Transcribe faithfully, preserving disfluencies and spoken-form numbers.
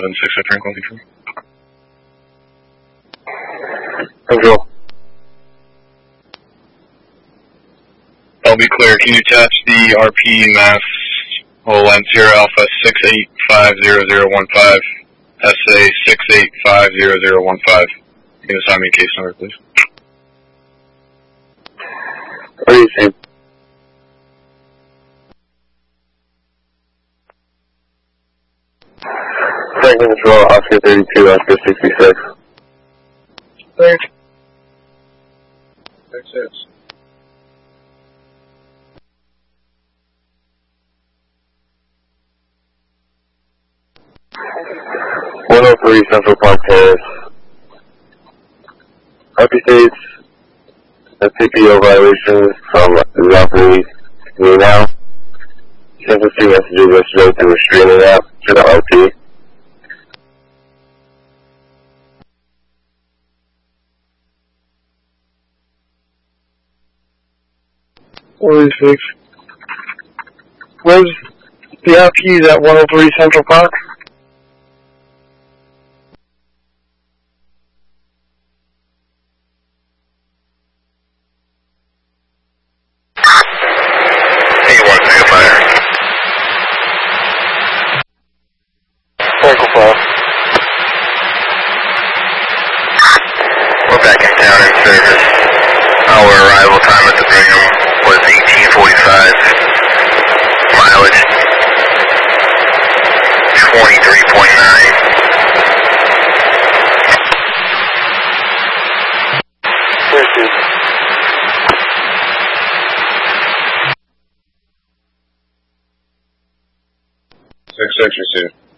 seven six at Franklin Control. Control. I'll be clear. Can you attach the R P mass whole line Sierra Alpha six eight five zero zero one five, S A six eight five zero zero one five? You can assign me a case number, please. What do you think? Franklin Control, Oscar thirty-two, Oscar sixty-six. Thanks. Six six. one oh three Central Park Terrace. Happy States, a T P O violation from Zachary to me now. Sent us two messages yesterday through a streaming app to the R P. forty-six. Where's the R P's at one oh three Central Park? Hey, one, take a fire. Oracle Falls. We're back in town in service. Our arrival time at the Brigham was eighteen forty-five. Mileage twenty-three point nine. Six six received.